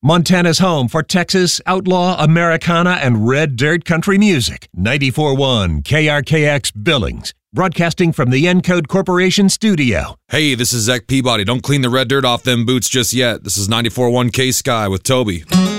Montana's home for Texas, outlaw, Americana, and red dirt country music. 94.1 KRKX Billings. Broadcasting from the Encode Corporation studio. Hey, this is Zach Peabody. Don't clean the red dirt off them boots just yet. This is 94.1 K-Sky with Toby.